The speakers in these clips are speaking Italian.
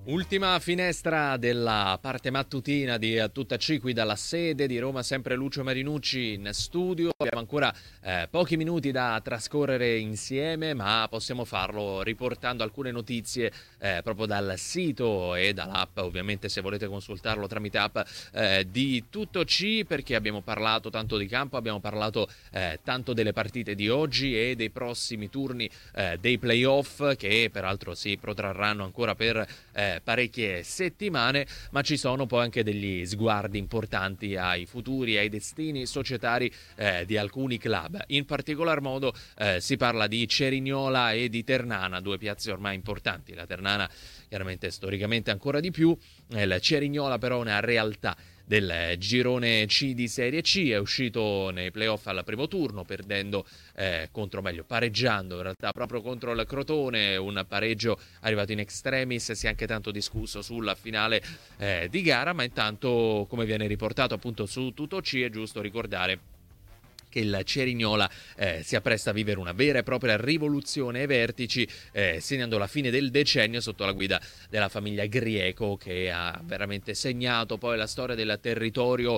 Ultima finestra della parte mattutina di Tutta C qui dalla sede di Roma, sempre Lucio Marinucci in studio. Abbiamo ancora pochi minuti da trascorrere insieme, ma possiamo farlo riportando alcune notizie proprio dal sito e dall'app, ovviamente se volete consultarlo tramite app di Tutto C, perché abbiamo parlato tanto di campo, abbiamo parlato tanto delle partite di oggi e dei prossimi turni dei playoff, che peraltro si protrarranno ancora per parecchie settimane, ma ci sono poi anche degli sguardi importanti ai futuri e ai destini societari di alcuni club. In particolar modo si parla di Cerignola e di Ternana, due piazze ormai importanti. La Ternana chiaramente storicamente ancora di più, il Cerignola però è una realtà del girone C di Serie C, è uscito nei playoff al primo turno perdendo pareggiando in realtà proprio contro il Crotone, un pareggio arrivato in extremis. Si è anche tanto discusso sulla finale di gara, ma intanto, come viene riportato appunto su Tutto C, è giusto ricordare che il Cerignola si appresta a vivere una vera e propria rivoluzione ai vertici, segnando la fine del decennio sotto la guida della famiglia Grieco, che ha veramente segnato poi la storia del territorio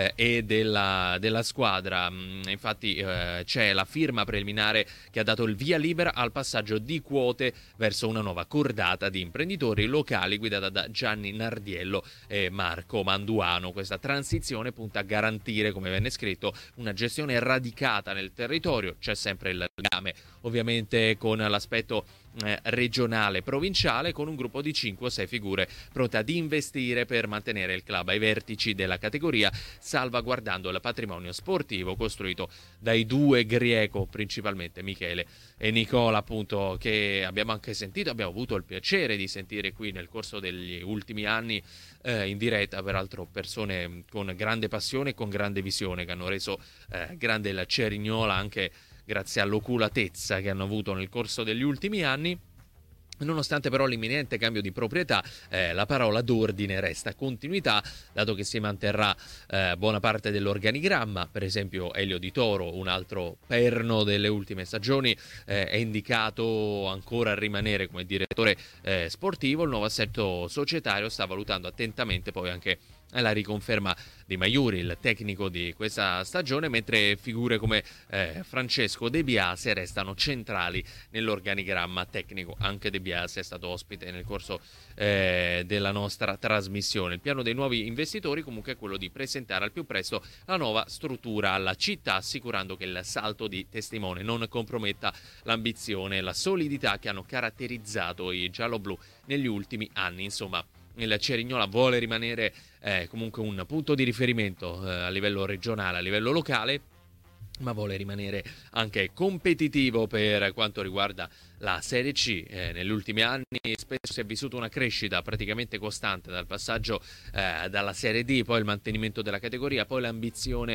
e della squadra. Infatti c'è la firma preliminare che ha dato il via libera al passaggio di quote verso una nuova cordata di imprenditori locali guidata da Gianni Nardiello e Marco Manduano. Questa transizione punta a garantire, come venne scritto, una gestione radicata nel territorio. C'è sempre il legame ovviamente con l'aspetto regionale, provinciale, con un gruppo di 5 o 6 figure pronte ad investire per mantenere il club ai vertici della categoria, salvaguardando il patrimonio sportivo costruito dai due Grieco, principalmente Michele e Nicola, appunto, che abbiamo anche sentito, abbiamo avuto il piacere di sentire qui nel corso degli ultimi anni in diretta, peraltro persone con grande passione e con grande visione, che hanno reso grande il Cerignola anche grazie all'oculatezza che hanno avuto nel corso degli ultimi anni. Nonostante però l'imminente cambio di proprietà, la parola d'ordine resta continuità, dato che si manterrà buona parte dell'organigramma. Per esempio Elio Di Toro, un altro perno delle ultime stagioni, è indicato ancora a rimanere come direttore sportivo. Il nuovo assetto societario sta valutando attentamente poi anche la riconferma di Maiuri, il tecnico di questa stagione, mentre figure come Francesco De Biase restano centrali nell'organigramma tecnico. Anche De Biase è stato ospite nel corso della nostra trasmissione. Il piano dei nuovi investitori comunque è quello di presentare al più presto la nuova struttura alla città, assicurando che il salto di testimone non comprometta l'ambizione e la solidità che hanno caratterizzato i gialloblu negli ultimi anni. Insomma, il Cerignola vuole rimanere comunque un punto di riferimento a livello regionale, a livello locale, ma vuole rimanere anche competitivo per quanto riguarda la Serie C. Negli ultimi anni spesso si è vissuta una crescita praticamente costante, dal passaggio dalla Serie D, poi il mantenimento della categoria, poi l'ambizione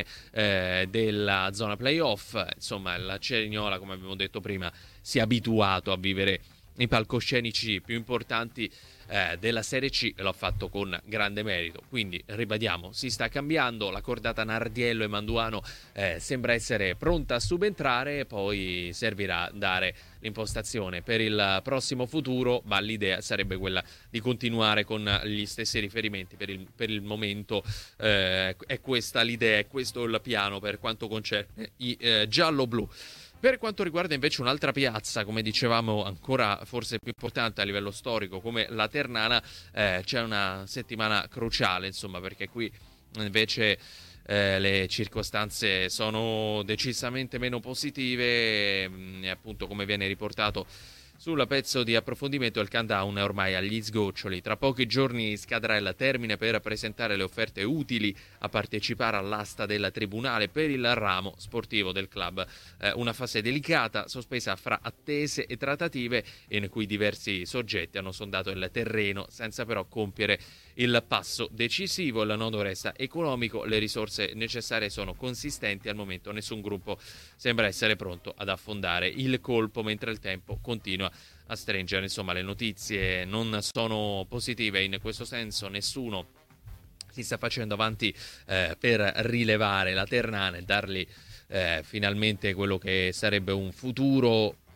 della zona playoff. Insomma, la Cerignola, come abbiamo detto prima, si è abituato a vivere i palcoscenici più importanti della Serie C, e l'ho fatto con grande merito. Quindi ribadiamo, si sta cambiando, la cordata Nardiello e Manduano sembra essere pronta a subentrare, poi servirà dare l'impostazione per il prossimo futuro, ma l'idea sarebbe quella di continuare con gli stessi riferimenti. Per il momento è questa l'idea, è questo il piano per quanto concerne i giallo-blu. Per quanto riguarda invece un'altra piazza, come dicevamo, ancora forse più importante a livello storico, come la Ternana, c'è una settimana cruciale, insomma, perché qui invece le circostanze sono decisamente meno positive e appunto, come viene riportato sul pezzo di approfondimento, il countdown è ormai agli sgoccioli. Tra pochi giorni scadrà il termine per presentare le offerte utili a partecipare all'asta del tribunale per il ramo sportivo del club. Una fase delicata, sospesa fra attese e trattative, in cui diversi soggetti hanno sondato il terreno senza però compiere il passo decisivo. Il nodo resta economico, le risorse necessarie sono consistenti. Al momento nessun gruppo sembra essere pronto ad affondare il colpo, mentre il tempo continua a stringere. Insomma, le notizie non sono positive in questo senso, nessuno si sta facendo avanti per rilevare la Ternana e dargli finalmente quello che sarebbe un futuro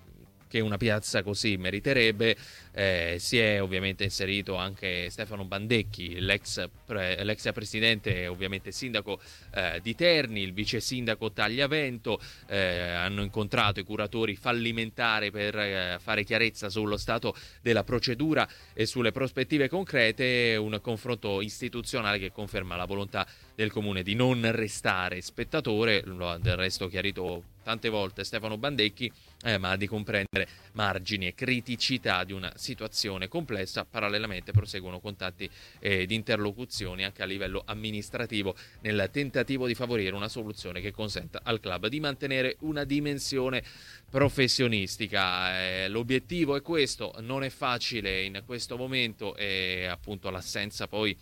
che una piazza così meriterebbe. Si è ovviamente inserito anche Stefano Bandecchi, l'ex presidente e ovviamente sindaco di Terni, il vice sindaco Tagliavento. Hanno incontrato i curatori fallimentari per fare chiarezza sullo stato della procedura e sulle prospettive concrete, un confronto istituzionale che conferma la volontà del comune di non restare spettatore, lo ha del resto chiarito tante volte Stefano Bandecchi, ma di comprendere margini e criticità di una situazione complessa. Parallelamente proseguono contatti ed interlocuzioni anche a livello amministrativo nel tentativo di favorire una soluzione che consenta al club di mantenere una dimensione professionistica. L'obiettivo è questo, non è facile in questo momento e appunto l'assenza poi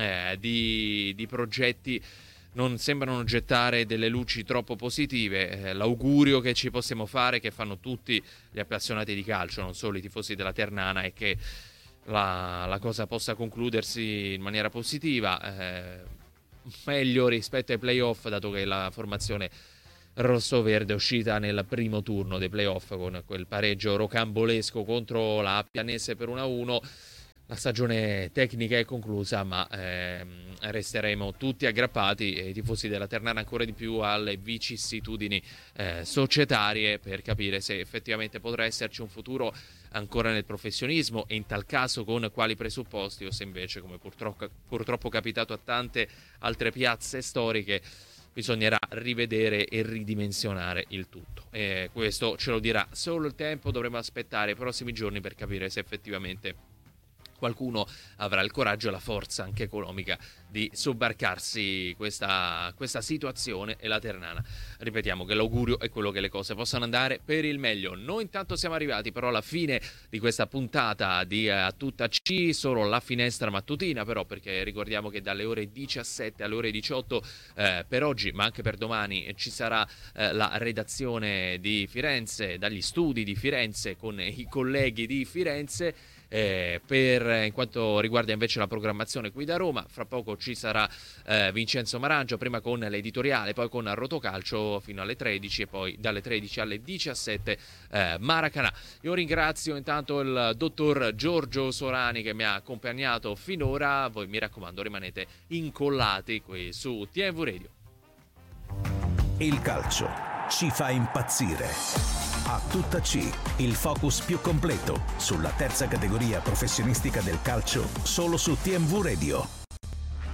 di progetti non sembrano gettare delle luci troppo positive. L'augurio che ci possiamo fare, che fanno tutti gli appassionati di calcio, non solo i tifosi della Ternana, è che la cosa possa concludersi in maniera positiva, meglio rispetto ai playoff, dato che la formazione rossoverde è uscita nel primo turno dei playoff con quel pareggio rocambolesco contro la Pianese per 1-1. La stagione tecnica è conclusa, ma resteremo tutti aggrappati, e i tifosi della Ternana ancora di più, alle vicissitudini societarie, per capire se effettivamente potrà esserci un futuro ancora nel professionismo e in tal caso con quali presupposti, o se invece, come purtroppo capitato a tante altre piazze storiche, bisognerà rivedere e ridimensionare il tutto. E questo ce lo dirà solo il tempo, dovremo aspettare i prossimi giorni per capire se effettivamente qualcuno avrà il coraggio e la forza anche economica di sobbarcarsi questa situazione, e la Ternana, ripetiamo che l'augurio è quello che le cose possano andare per il meglio. Noi intanto siamo arrivati però alla fine di questa puntata di A Tutta C, solo la finestra mattutina però, perché ricordiamo che dalle ore 17 alle ore 18 per oggi, ma anche per domani, ci sarà la redazione di Firenze, dagli studi di Firenze con i colleghi di Firenze. In quanto riguarda invece la programmazione qui da Roma, fra poco ci sarà Vincenzo Marangio, prima con l'editoriale, poi con Rotocalcio fino alle 13 e poi dalle 13 alle 17 Maracanã. Io ringrazio intanto il dottor Giorgio Sorani che mi ha accompagnato finora. Voi, mi raccomando, rimanete incollati qui su TMV Radio. Il calcio ci fa impazzire. A Tutta C, il focus più completo sulla terza categoria professionistica del calcio, solo su TMV Radio.